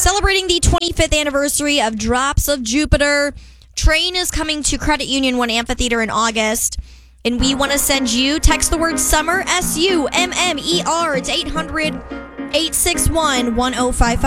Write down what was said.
Celebrating the 25th anniversary of Drops of Jupiter, Train is coming to Credit Union One Amphitheater in August. And we want to send you, text the word SUMMER, SUMMER, to 800-861-1055.